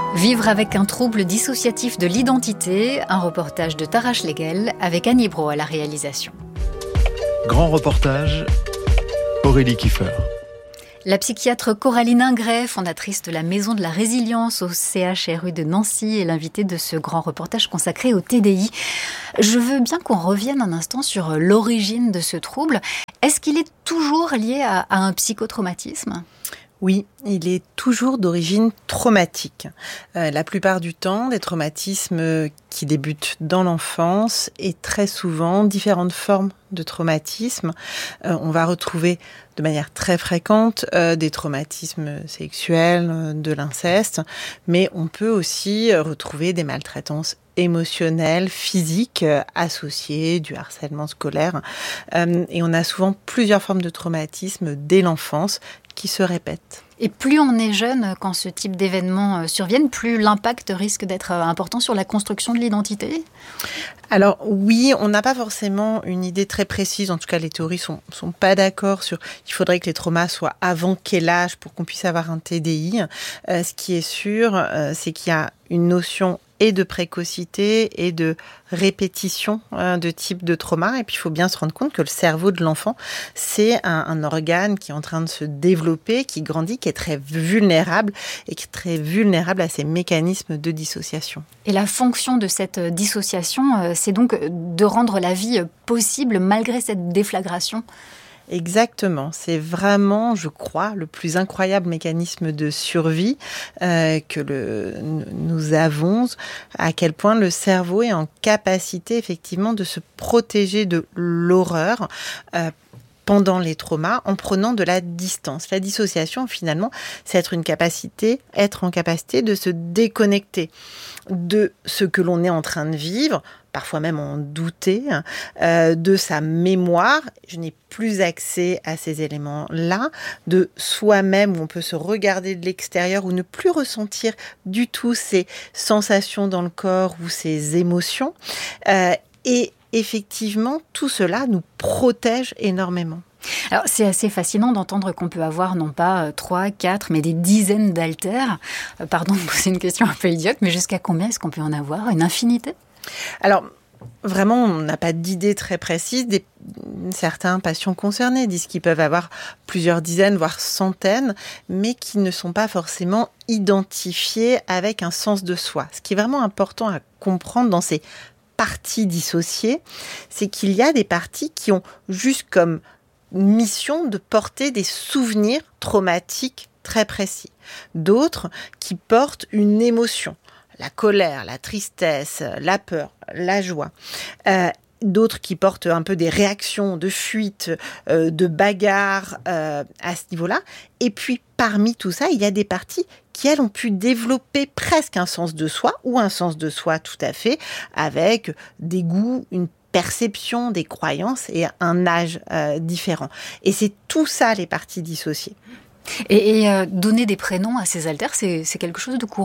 Vivre avec un trouble dissociatif de l'identité, un reportage de Tara Schlegel avec Annie Brault à la réalisation. Grand reportage, Aurélie Kiefer. La psychiatre Coraline Ingret, fondatrice de la Maison de la Résilience au CHRU de Nancy, est l'invitée de ce grand reportage consacré au TDI. Je veux bien qu'on revienne un instant sur l'origine de ce trouble. Est-ce qu'il est toujours lié à un psychotraumatisme ? Oui, il est toujours d'origine traumatique. La plupart du temps, des traumatismes qui débutent dans l'enfance et très souvent différentes formes de traumatismes. On va retrouver de manière très fréquente des traumatismes sexuels, de l'inceste, mais on peut aussi retrouver des maltraitances émotionnelles, physiques, associées, du harcèlement scolaire. Et on a souvent plusieurs formes de traumatisme dès l'enfance qui se répètent. Et plus on est jeune quand ce type d'événements surviennent, plus l'impact risque d'être important sur la construction de l'identité ? Alors oui, on n'a pas forcément une idée très précise, en tout cas les théories sont pas d'accord sur il faudrait que les traumas soient avant quel âge pour qu'on puisse avoir un TDI. Ce qui est sûr, c'est qu'il y a une notion et de précocité et de répétition de type de trauma. Et puis, il faut bien se rendre compte que le cerveau de l'enfant, c'est un organe qui est en train de se développer, qui grandit, qui est très vulnérable et qui est très vulnérable à ces mécanismes de dissociation. Et la fonction de cette dissociation, c'est donc de rendre la vie possible malgré cette déflagration ? Exactement, c'est vraiment, je crois, le plus incroyable mécanisme de survie nous avons, à quel point le cerveau est en capacité effectivement de se protéger de l'horreur pendant les traumas en prenant de la distance. La dissociation, finalement, c'est être en capacité de se déconnecter de ce que l'on est en train de vivre, parfois même en douter, de sa mémoire. Je n'ai plus accès à ces éléments-là, de soi-même où on peut se regarder de l'extérieur ou ne plus ressentir du tout ces sensations dans le corps ou ces émotions. Et effectivement, tout cela nous protège énormément. Alors, c'est assez fascinant d'entendre qu'on peut avoir non pas 3, 4, mais des dizaines d'haltères. Pardon de poser une question un peu idiote, mais jusqu'à combien est-ce qu'on peut en avoir ? Une infinité ? Alors, vraiment, on n'a pas d'idée très précise. Certains patients concernés disent qu'ils peuvent avoir plusieurs dizaines, voire centaines, mais qui ne sont pas forcément identifiés avec un sens de soi. Ce qui est vraiment important à comprendre dans ces parties dissociées, c'est qu'il y a des parties qui ont juste comme mission de porter des souvenirs traumatiques très précis. D'autres qui portent une émotion, la colère, la tristesse, la peur, la joie. D'autres qui portent un peu des réactions de fuite, de bagarre à ce niveau-là. Et puis, parmi tout ça, il y a des parties qui, elles, ont pu développer presque un sens de soi, ou un sens de soi tout à fait, avec des goûts, une perception, des croyances et un âge différent. Et c'est tout ça, les parties dissociées. Et donner des prénoms à ces haltères, c'est quelque chose de courant ?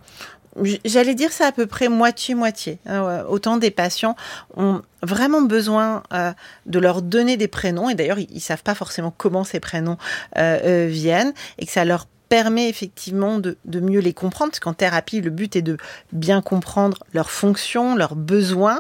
J'allais dire c'est à peu près moitié-moitié. Autant des patients ont vraiment besoin de leur donner des prénoms, et d'ailleurs ils savent pas forcément comment ces prénoms viennent, et que ça leur permet effectivement de mieux les comprendre, parce qu'en thérapie, le but est de bien comprendre leurs fonctions, leurs besoins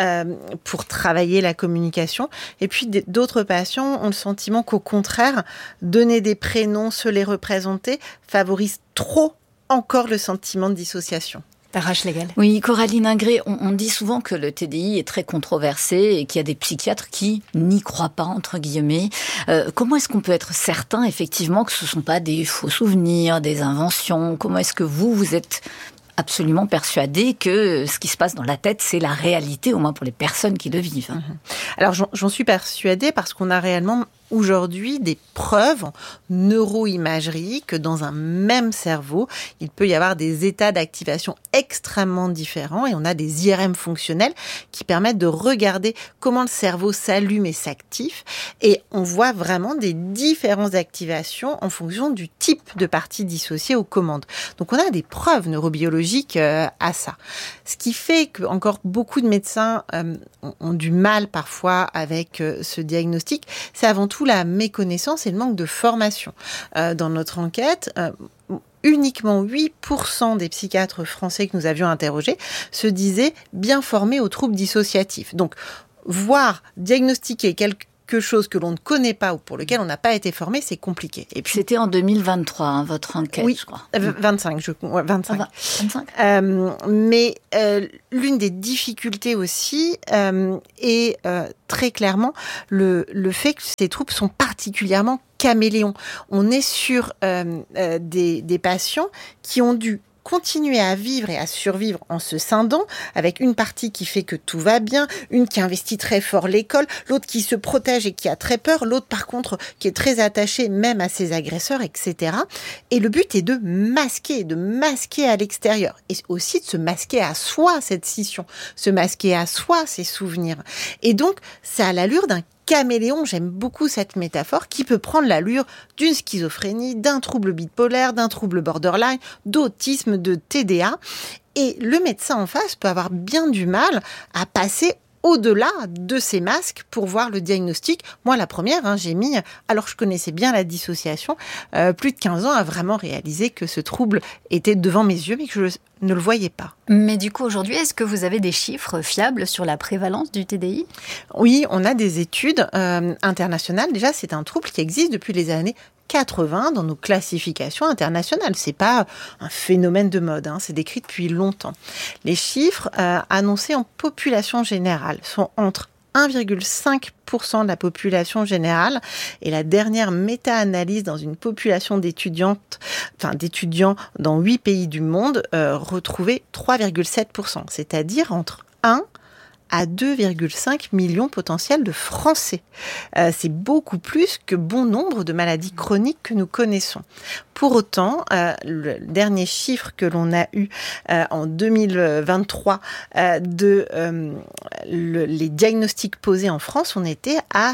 pour travailler la communication. Et puis d'autres patients ont le sentiment qu'au contraire, donner des prénoms, se les représenter, favorise trop encore le sentiment de dissociation. Tara Schlegel. Oui, Coraline Ingret, on dit souvent que le TDI est très controversé et qu'il y a des psychiatres qui n'y croient pas, entre guillemets. Comment est-ce qu'on peut être certain, effectivement, que ce ne sont pas des faux souvenirs, des inventions ? Comment est-ce que vous êtes absolument persuadé que ce qui se passe dans la tête, c'est la réalité, au moins pour les personnes qui le vivent ? Alors, j'en suis persuadée parce qu'on a réellement aujourd'hui des preuves en neuroimagerie que dans un même cerveau, il peut y avoir des états d'activation extrêmement différents, et on a des IRM fonctionnels qui permettent de regarder comment le cerveau s'allume et s'active, et on voit vraiment des différences d'activation en fonction du type de partie dissociée aux commandes. Donc on a des preuves neurobiologiques à ça. Ce qui fait que encore beaucoup de médecins ont du mal parfois avec ce diagnostic, c'est avant tout la méconnaissance et le manque de formation. Dans notre enquête, uniquement 8% des psychiatres français que nous avions interrogés se disaient bien formés aux troubles dissociatifs. Donc, voir diagnostiquer quelque chose que l'on ne connaît pas ou pour lequel on n'a pas été formé, c'est compliqué. Et puis, c'était en 2023, votre enquête, oui, je crois. 25. 25. Mais l'une des difficultés aussi est très clairement le fait que ces troubles sont particulièrement caméléons. On est sur des patients qui ont dû continuer à vivre et à survivre en se scindant, avec une partie qui fait que tout va bien, une qui investit très fort l'école, l'autre qui se protège et qui a très peur, l'autre par contre qui est très attachée même à ses agresseurs, etc. Et le but est de masquer à l'extérieur, et aussi de se masquer à soi cette scission, se masquer à soi ses souvenirs. Et donc, ça a l'allure d'un caméléon, j'aime beaucoup cette métaphore, qui peut prendre l'allure d'une schizophrénie, d'un trouble bipolaire, d'un trouble borderline, d'autisme, de TDA. Et le médecin en face peut avoir bien du mal à passer au-delà de ces masques pour voir le diagnostic. Moi, la première, j'ai mis, alors je connaissais bien la dissociation, plus de 15 ans à vraiment réaliser que ce trouble était devant mes yeux, mais que je ne le voyais pas. Mais du coup, aujourd'hui, est-ce que vous avez des chiffres fiables sur la prévalence du TDI ? Oui, on a des études internationales. Déjà, c'est un trouble qui existe depuis les années 80 dans nos classifications internationales. C'est pas un phénomène de mode, c'est décrit depuis longtemps. Les chiffres annoncés en population générale sont entre 1,5% de la population générale et la dernière méta-analyse dans une population d'étudiants dans 8 pays du monde retrouvait 3,7%, c'est-à-dire entre 1 à 2,5 millions potentiels de Français. C'est beaucoup plus que bon nombre de maladies chroniques que nous connaissons. Pour autant, le dernier chiffre que l'on a eu en 2023 les diagnostics posés en France, on était à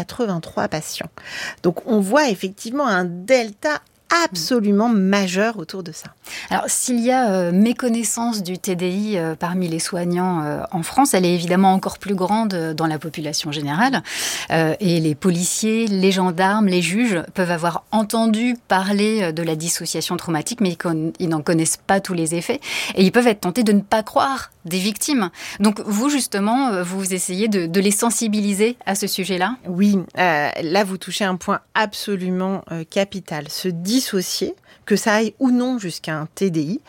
183 patients. Donc on voit effectivement un delta absolument majeur autour de ça. Alors, s'il y a méconnaissance du TDI parmi les soignants en France, elle est évidemment encore plus grande dans la population générale. Et les policiers, les gendarmes, les juges peuvent avoir entendu parler de la dissociation traumatique, mais ils n'en connaissent pas tous les effets. Et ils peuvent être tentés de ne pas croire des victimes. Donc, vous, justement, vous essayez de les sensibiliser à ce sujet-là ? Oui, là, vous touchez un point absolument capital. Se dissocier, que ça aille ou non jusqu'à un TDI,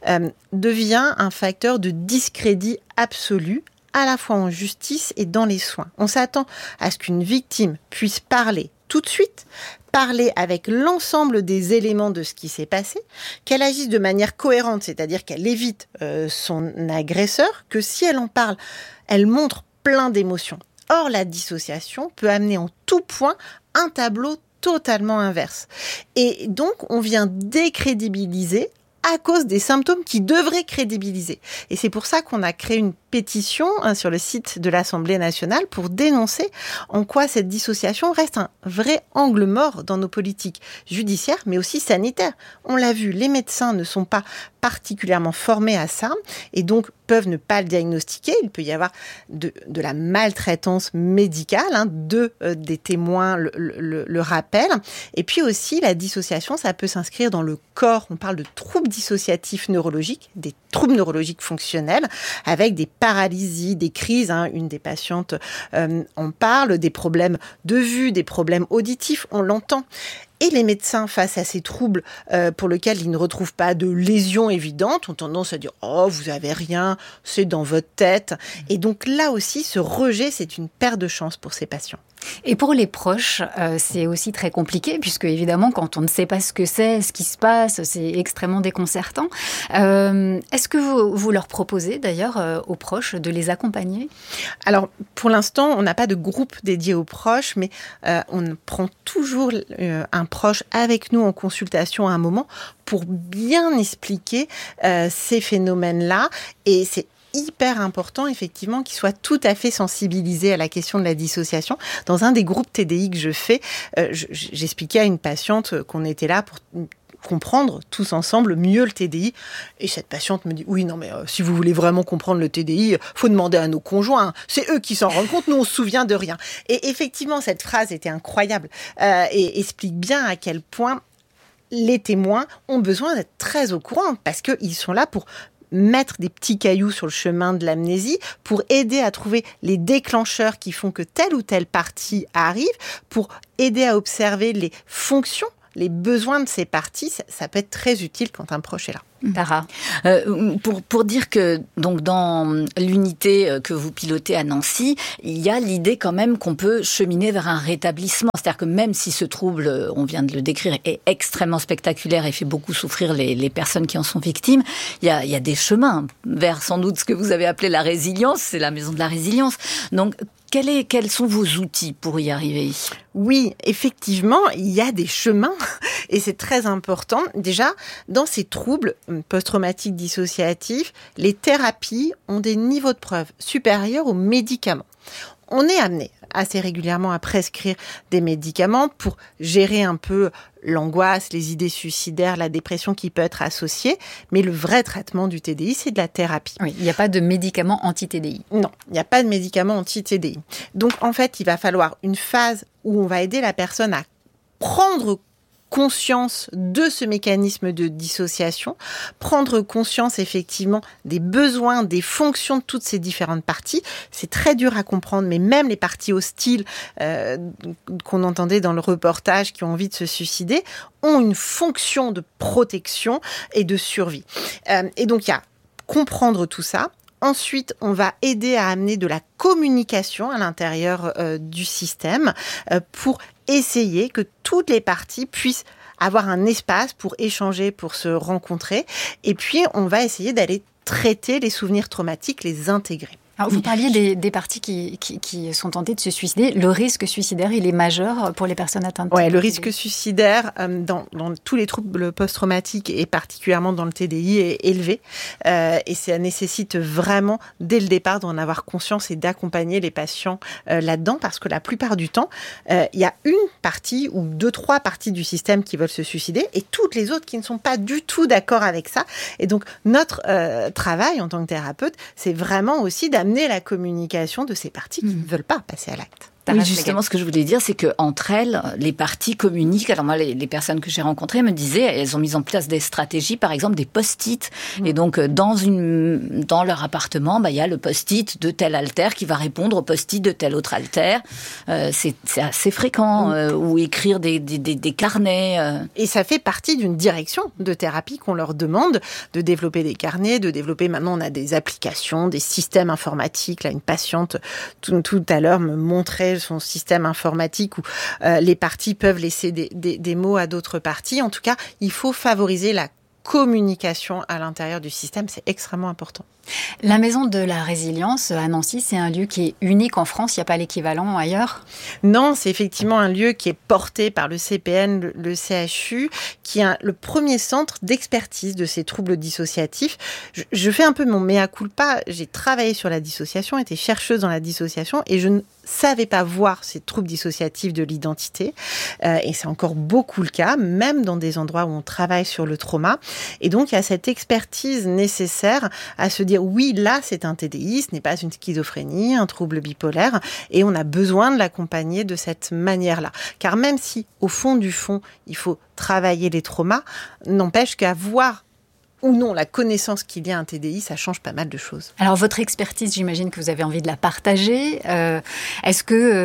devient un facteur de discrédit absolu, à la fois en justice et dans les soins. On s'attend à ce qu'une victime puisse parler tout de suite, parler avec l'ensemble des éléments de ce qui s'est passé, qu'elle agisse de manière cohérente, c'est-à-dire qu'elle évite son agresseur, que si elle en parle, elle montre plein d'émotions. Or, la dissociation peut amener en tout point un tableau totalement inverse. Et donc, on vient décrédibiliser à cause des symptômes qui devraient crédibiliser. Et c'est pour ça qu'on a créé une pétition sur le site de l'Assemblée nationale pour dénoncer en quoi cette dissociation reste un vrai angle mort dans nos politiques judiciaires, mais aussi sanitaires. On l'a vu, les médecins ne sont pas particulièrement formés à ça et donc peuvent ne pas le diagnostiquer. Il peut y avoir de la maltraitance médicale, des témoins le rappellent. Et puis aussi, la dissociation, ça peut s'inscrire dans le corps. On parle de troubles dissociatifs neurologiques, des troubles neurologiques fonctionnels, avec des paralysies, des crises. Une des patientes en parle, des problèmes de vue, des problèmes auditifs, on l'entend. Et les médecins, face à ces troubles pour lesquels ils ne retrouvent pas de lésions évidentes, ont tendance à dire « Oh, vous avez rien, c'est dans votre tête ». Et donc là aussi, ce rejet, c'est une perte de chance pour ces patients. Et pour les proches, c'est aussi très compliqué, puisque évidemment, quand on ne sait pas ce que c'est, ce qui se passe, c'est extrêmement déconcertant. Est-ce que vous leur proposez d'ailleurs aux proches de les accompagner ? Alors, pour l'instant, on n'a pas de groupe dédié aux proches, mais on prend toujours un proche avec nous en consultation à un moment pour bien expliquer ces phénomènes-là. Et c'est hyper important, effectivement, qu'ils soient tout à fait sensibilisés à la question de la dissociation. Dans un des groupes TDI que je fais, j'expliquais à une patiente qu'on était là pour comprendre tous ensemble mieux le TDI. Et cette patiente me dit « Oui, non, mais si vous voulez vraiment comprendre le TDI, faut demander à nos conjoints. C'est eux qui s'en rendent compte, nous, on se souvient de rien. » Et effectivement, cette phrase était incroyable et explique bien à quel point les témoins ont besoin d'être très au courant parce qu'ils sont là pour mettre des petits cailloux sur le chemin de l'amnésie, pour aider à trouver les déclencheurs qui font que telle ou telle partie arrive, pour aider à observer les fonctions, les besoins de ces parties. Ça peut être très utile quand un proche est là. Tara. Pour dire que donc dans l'unité que vous pilotez à Nancy, il y a l'idée quand même qu'on peut cheminer vers un rétablissement. C'est-à-dire que même si ce trouble, on vient de le décrire, est extrêmement spectaculaire et fait beaucoup souffrir les personnes qui en sont victimes, il y a des chemins vers sans doute ce que vous avez appelé la résilience, c'est la maison de la résilience. Donc quels sont vos outils pour y arriver ? Oui, effectivement, il y a des chemins et c'est très important. Déjà, dans ces troubles post-traumatiques dissociatifs, les thérapies ont des niveaux de preuve supérieurs aux médicaments. On est amené assez régulièrement à prescrire des médicaments pour gérer un peu l'angoisse, les idées suicidaires, la dépression qui peut être associée. Mais le vrai traitement du TDI, c'est de la thérapie. Oui, il n'y a pas de médicaments anti-TDI. Non, il n'y a pas de médicaments anti-TDI. Donc, en fait, il va falloir une phase où on va aider la personne à prendre conscience de ce mécanisme de dissociation, prendre conscience effectivement des besoins, des fonctions de toutes ces différentes parties. C'est très dur à comprendre, mais même les parties hostiles qu'on entendait dans le reportage qui ont envie de se suicider ont une fonction de protection et de survie. Et donc, il y a comprendre tout ça. Ensuite, on va aider à amener de la communication à l'intérieur du système pour essayer que toutes les parties puissent avoir un espace pour échanger, pour se rencontrer. Et puis, on va essayer d'aller traiter les souvenirs traumatiques, les intégrer. Alors, vous parliez des parties qui sont tentées de se suicider. Le risque suicidaire, il est majeur pour les personnes atteintes. Ouais, le risque suicidaire dans tous les troubles post-traumatiques et particulièrement dans le TDI est élevé. Et ça nécessite vraiment, dès le départ, d'en avoir conscience et d'accompagner les patients là-dedans parce que la plupart du temps, il y a une partie ou 2-3 parties du système qui veulent se suicider et toutes les autres qui ne sont pas du tout d'accord avec ça. Et donc, notre travail en tant que thérapeute, c'est vraiment aussi d'amener la communication de ces parties qui ne veulent pas passer à l'acte. Oui, justement, ce que je voulais dire, c'est que entre elles, les parties communiquent. Alors moi, les personnes que j'ai rencontrées me disaient, elles ont mis en place des stratégies, par exemple des post-it. Et donc, dans leur appartement, il y a le post-it de tel alter qui va répondre au post-it de tel autre alter. C'est assez fréquent. Ou écrire des carnets. Et ça fait partie d'une direction de thérapie qu'on leur demande de développer des carnets, de développer. Maintenant, on a des applications, des systèmes informatiques. Là, une patiente tout à l'heure me montrait son système informatique où les parties peuvent laisser des mots à d'autres parties. En tout cas, il faut favoriser la communication à l'intérieur du système, c'est extrêmement important. La Maison de la Résilience à Nancy, c'est un lieu qui est unique en France, il n'y a pas l'équivalent ailleurs ? Non, c'est effectivement un lieu qui est porté par le CPN, le CHU, qui est le premier centre d'expertise de ces troubles dissociatifs. Je fais un peu mon mea culpa, j'ai travaillé sur la dissociation, été chercheuse dans la dissociation et je ne savais pas voir ces troubles dissociatifs de l'identité. Et c'est encore beaucoup le cas, même dans des endroits où on travaille sur le trauma. Et donc, il y a cette expertise nécessaire à se dire, oui, là, c'est un TDI, ce n'est pas une schizophrénie, un trouble bipolaire, et on a besoin de l'accompagner de cette manière-là. Car même si, au fond du fond, il faut travailler les traumas, n'empêche qu'avoir ou non la connaissance qu'il y a un TDI, ça change pas mal de choses. Alors, votre expertise, j'imagine que vous avez envie de la partager. Est-ce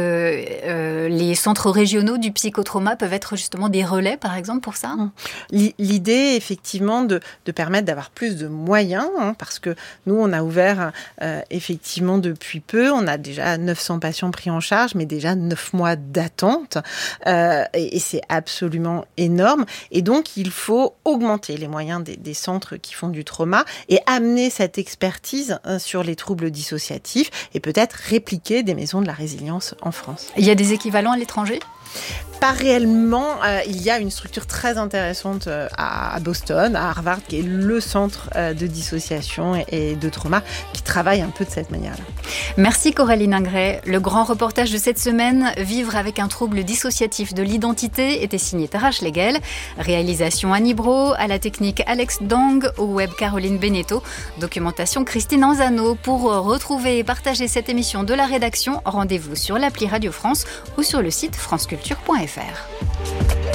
que les centres régionaux du psychotrauma peuvent être justement des relais, par exemple, pour ça ? L'idée, effectivement, de permettre d'avoir plus de moyens, parce que nous, on a ouvert, effectivement, depuis peu. On a déjà 900 patients pris en charge, mais déjà 9 mois d'attente. Et c'est absolument énorme. Et donc, il faut augmenter les moyens des centres qui font du trauma et amener cette expertise sur les troubles dissociatifs et peut-être répliquer des maisons de la résilience en France. Il y a des équivalents à l'étranger ? Pas réellement. Il y a une structure très intéressante à Boston, à Harvard, qui est le centre de dissociation et de trauma, qui travaille un peu de cette manière-là. Merci Coraline Ingret. Le grand reportage de cette semaine, Vivre avec un trouble dissociatif de l'identité, était signé Tara Schlegel. Réalisation Annie Brault, à la technique Alex Dong, au web Caroline Beneteau, documentation Christine Anzano. Pour retrouver et partager cette émission de la rédaction, rendez-vous sur l'appli Radio France ou sur le site franceculture.fr.